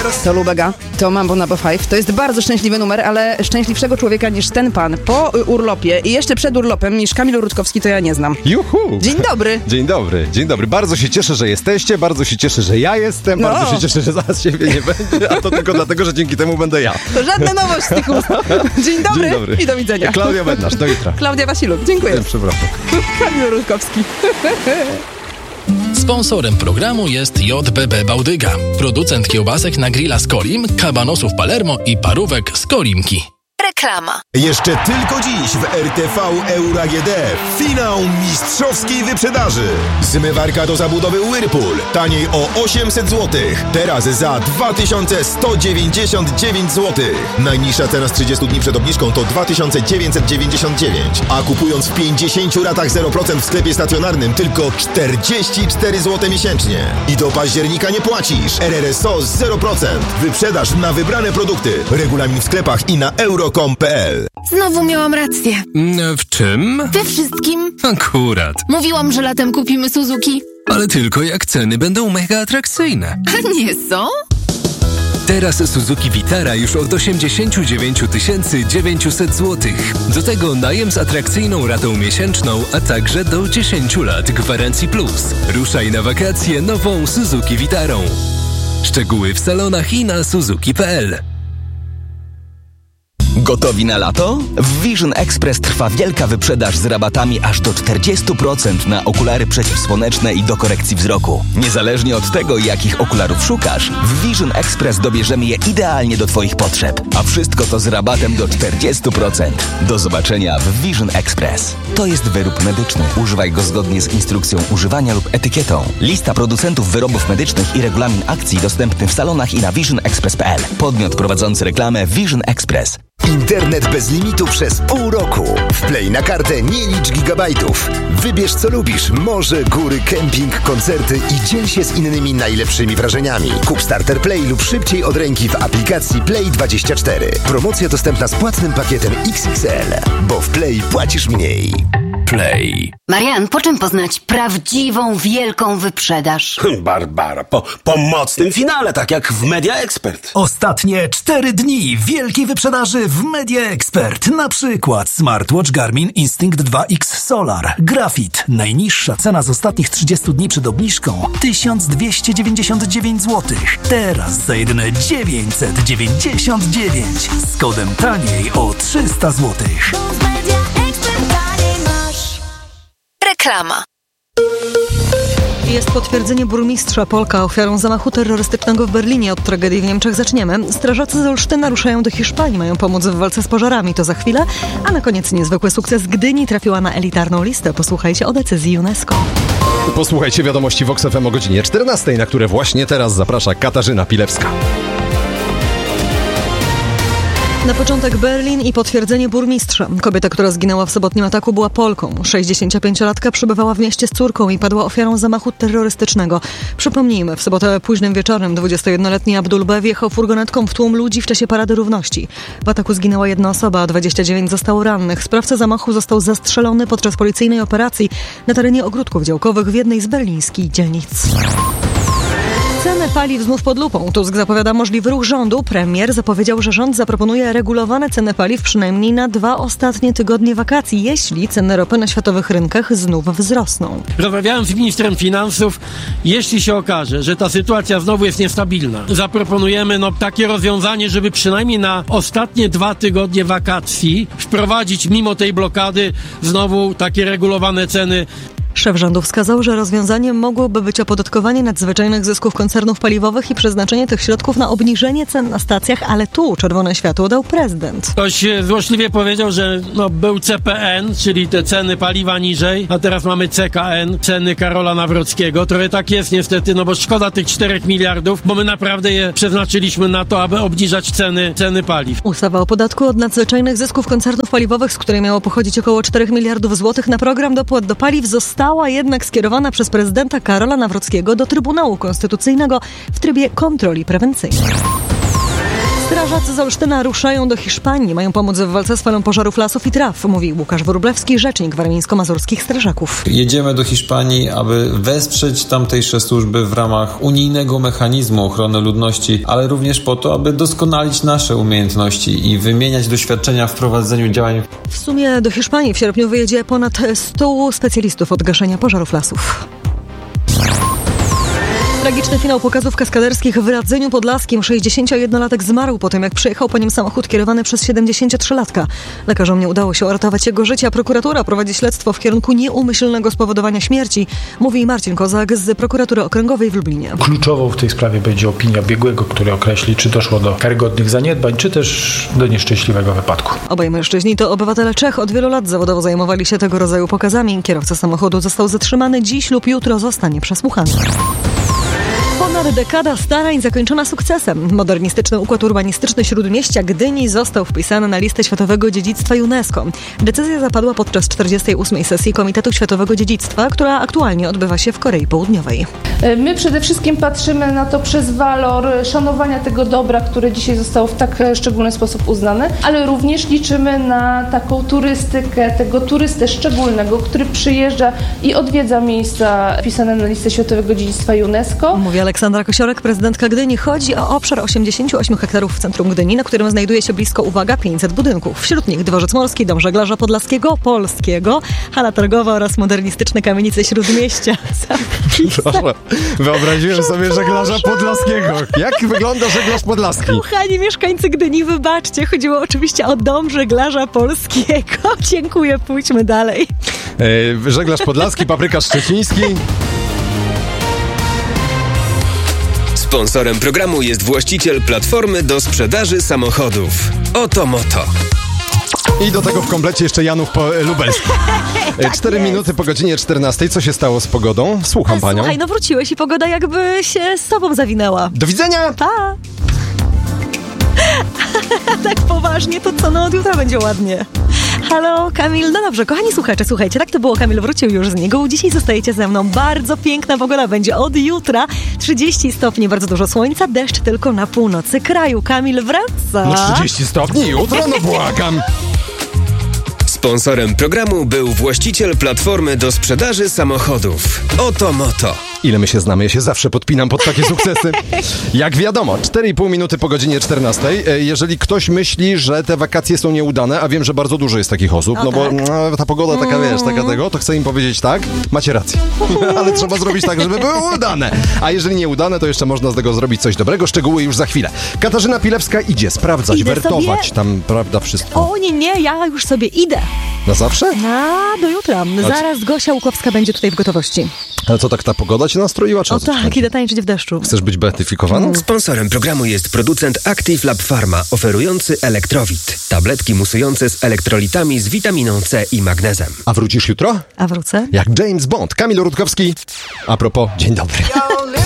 To Lubega, to Mambo No. 5. To jest bardzo szczęśliwy numer, ale szczęśliwszego człowieka niż ten pan po urlopie i jeszcze przed urlopem niż Kamil Rutkowski to ja nie znam. Juhu! Dzień dobry. Dzień dobry, dzień dobry. Bardzo się cieszę, że jesteście, bardzo się cieszę, że ja jestem, bardzo się cieszę, że zaraz ciebie nie będzie, a to tylko dlatego, że dzięki temu będę ja. To żadna nowość z tych ust. Dzień dobry i do widzenia. Klaudia Bednarz, do jutra. Klaudia Wasiluk, dziękuję. Przepraszam. Kamil Rutkowski. Sponsorem programu jest JBB Bałdyga, producent kiełbasek na grilla z Kolim, kabanosów Palermo i parówek z Kolimki. Reklama. Jeszcze tylko dziś w RTV Euro AGD finał mistrzowskiej wyprzedaży. Zmywarka do zabudowy Whirlpool taniej o 800 zł. Teraz za 2199 zł. Najniższa cena z 30 dni przed obniżką to 2999, a kupując w 50 ratach 0% w sklepie stacjonarnym tylko 44 zł miesięcznie. I do października nie płacisz. RRSO 0%. Wyprzedaż na wybrane produkty. Regulamin w sklepach i na euro.com.pl. Znowu miałam rację. W czym? We wszystkim. Akurat. Mówiłam, że latem kupimy Suzuki. Ale tylko jak ceny będą mega atrakcyjne. A nie są? Teraz Suzuki Vitara już od 89 900 zł. Do tego najem z atrakcyjną ratą miesięczną, a także do 10 lat gwarancji plus. Ruszaj na wakacje nową Suzuki Vitarą. Szczegóły w salonach i na suzuki.pl. Gotowi na lato? W Vision Express trwa wielka wyprzedaż z rabatami aż do 40% na okulary przeciwsłoneczne i do korekcji wzroku. Niezależnie od tego, jakich okularów szukasz, w Vision Express dobierzemy je idealnie do Twoich potrzeb. A wszystko to z rabatem do 40%. Do zobaczenia w Vision Express. To jest wyrób medyczny. Używaj go zgodnie z instrukcją używania lub etykietą. Lista producentów wyrobów medycznych i regulamin akcji dostępny w salonach i na visionexpress.pl. Podmiot prowadzący reklamę Vision Express. Internet bez limitu przez pół roku. Wplej na kartę, nie licz gigabajtów. Wybierz co lubisz. Morze, góry, kemping, koncerty i dziel się z innymi najlepszymi wrażeniami. Kup Starter Play lub szybciej od ręki w aplikacji Play24. Promocja dostępna z płatnym pakietem XXL. Bo w Play płacisz mniej. Play. Marian, po czym poznać prawdziwą, wielką wyprzedaż? Barbara, po mocnym finale, tak jak w Media Expert. Ostatnie 4 dni wielkiej wyprzedaży w Media Expert. Na przykład smartwatch Garmin Instinct 2X Solar. Grafit. Najniższa cena z ostatnich 30 dni przed obniżką 1299 zł. Teraz za jedyne 999. Z kodem taniej o 300 zł. Reklama. Jest potwierdzenie burmistrza Polka ofiarą zamachu terrorystycznego w Berlinie. Od tragedii w Niemczech zaczniemy. Strażacy z Olsztyna ruszają do Hiszpanii. Mają pomóc w walce z pożarami. To za chwilę. A na koniec niezwykły sukces Gdyni trafiła na elitarną listę. Posłuchajcie o decyzji UNESCO. Posłuchajcie wiadomości Vox FM o godzinie 14, na które właśnie teraz zaprasza Katarzyna Pilewska. Na początek Berlin i potwierdzenie burmistrza. Kobieta, która zginęła w sobotnim ataku, była Polką. 65-latka przebywała w mieście z córką i padła ofiarą zamachu terrorystycznego. Przypomnijmy, w sobotę późnym wieczorem 21-letni Abdul B. wjechał furgonetką w tłum ludzi w czasie Parady Równości. W ataku zginęła 1 osoba, a 29 zostało rannych. Sprawca zamachu został zastrzelony podczas policyjnej operacji na terenie ogródków działkowych w jednej z berlińskich dzielnic. Ceny paliw znów pod lupą. Tusk zapowiada możliwy ruch rządu. Premier zapowiedział, że rząd zaproponuje regulowane ceny paliw przynajmniej na 2 ostatnie tygodnie wakacji, jeśli ceny ropy na światowych rynkach znów wzrosną. Rozmawiałem z ministrem finansów. Jeśli się okaże, że ta sytuacja znowu jest niestabilna, zaproponujemy takie rozwiązanie, żeby przynajmniej na ostatnie 2 tygodnie wakacji wprowadzić mimo tej blokady znowu takie regulowane ceny. Szef rządu wskazał, że rozwiązaniem mogłoby być opodatkowanie nadzwyczajnych zysków koncernów paliwowych i przeznaczenie tych środków na obniżenie cen na stacjach, ale tu czerwone światło dał prezydent. Ktoś złośliwie powiedział, że był CPN, czyli te ceny paliwa niżej, a teraz mamy CKN, ceny Karola Nawrockiego. Trochę tak jest niestety, bo szkoda tych 4 miliardów, bo my naprawdę je przeznaczyliśmy na to, aby obniżać ceny paliw. Ustawa o podatku od nadzwyczajnych zysków koncernów paliwowych, z której miało pochodzić około 4 miliardów złotych na program dopłat do paliw, została jednak skierowana przez prezydenta Karola Nawrockiego do Trybunału Konstytucyjnego w trybie kontroli prewencyjnej. Strażacy z Olsztyna ruszają do Hiszpanii. Mają pomóc w walce z falą pożarów lasów i traw, mówi Łukasz Wróblewski, rzecznik warmińsko-mazurskich strażaków. Jedziemy do Hiszpanii, aby wesprzeć tamtejsze służby w ramach unijnego mechanizmu ochrony ludności, ale również po to, aby doskonalić nasze umiejętności i wymieniać doświadczenia w prowadzeniu działań. W sumie do Hiszpanii w sierpniu wyjedzie ponad 100 specjalistów od gaszenia pożarów lasów. Tragiczny finał pokazów kaskaderskich w Radzeniu Podlaskim. 61-latek zmarł po tym, jak przyjechał po nim samochód kierowany przez 73-latka. Lekarzom nie udało się uratować jego życia. Prokuratura prowadzi śledztwo w kierunku nieumyślnego spowodowania śmierci, mówi Marcin Kozak z Prokuratury Okręgowej w Lublinie. Kluczową w tej sprawie będzie opinia biegłego, który określi, czy doszło do karygodnych zaniedbań, czy też do nieszczęśliwego wypadku. Obaj mężczyźni to obywatele Czech. Od wielu lat zawodowo zajmowali się tego rodzaju pokazami. Kierowca samochodu został zatrzymany. Dziś lub jutro zostanie przesłuchany. Ponad dekada starań zakończona sukcesem. Modernistyczny układ urbanistyczny Śródmieścia Gdyni został wpisany na listę Światowego Dziedzictwa UNESCO. Decyzja zapadła podczas 48. sesji Komitetu Światowego Dziedzictwa, która aktualnie odbywa się w Korei Południowej. My przede wszystkim patrzymy na to przez walor szanowania tego dobra, które dzisiaj zostało w tak szczególny sposób uznane, ale również liczymy na taką turystykę, tego turystę szczególnego, który przyjeżdża i odwiedza miejsca wpisane na listę Światowego Dziedzictwa UNESCO. Mówi Aleksandra Kosiorek, prezydentka Gdyni. Chodzi o obszar 88 hektarów w centrum Gdyni, na którym znajduje się blisko, uwaga, 500 budynków. Wśród nich Dworzec Morski, Dom Żeglarza Podlaskiego, Polskiego, hala targowa oraz modernistyczne kamienice Śródmieścia. Wyobraziłem sobie żeglarza podlaskiego. Jak wygląda żeglarz podlaski? Kochani mieszkańcy Gdyni, wybaczcie. Chodziło oczywiście o Dom Żeglarza Polskiego. Dziękuję, pójdźmy dalej. Żeglarz podlaski, papryka szczeciński. Sponsorem programu jest właściciel platformy do sprzedaży samochodów. Oto Moto. I do tego w komplecie jeszcze Janów Lubelski. 4 minuty po godzinie 14. Co się stało z pogodą? Słucham panią. Słuchaj, no wróciłeś i pogoda jakby się z tobą zawinęła. Do widzenia! Pa! Tak poważnie, to co? No od jutra będzie ładnie. Halo, Kamil. No dobrze, kochani słuchacze, słuchajcie, tak to było. Kamil wrócił już z niego. Dzisiaj zostajecie ze mną. Bardzo piękna pogoda będzie od jutra. 30 stopni, bardzo dużo słońca, deszcz tylko na północy kraju. Kamil wraca. No 30 stopni jutro? No błagam. Sponsorem programu był właściciel platformy do sprzedaży samochodów. Oto Moto. Ile my się znamy? Ja się zawsze podpinam pod takie sukcesy. Jak wiadomo, 4,5 minuty po godzinie 14. Jeżeli ktoś myśli, że te wakacje są nieudane, a wiem, że bardzo dużo jest takich osób, no bo ta pogoda taka, wiesz, taka tego, to chcę im powiedzieć tak, macie rację. Ale trzeba zrobić tak, żeby były udane. A jeżeli nieudane, to jeszcze można z tego zrobić coś dobrego. Szczegóły już za chwilę. Katarzyna Pilewska idzie sprawdzać, wertować tam, prawda, wszystko. O nie, ja już sobie idę. Na zawsze? Do jutra. Zaraz Gosia Łukowska będzie tutaj w gotowości. Ale co, tak ta pogoda cię nastroiła? Czy o tak, idę tańczyć w deszczu. Chcesz być beatyfikowaną? Sponsorem programu jest producent Active Lab Pharma, oferujący Elektrowit. Tabletki musujące z elektrolitami z witaminą C i magnezem. A wrócisz jutro? A wrócę. Jak James Bond. Kamil Rutkowski. A propos, dzień dobry.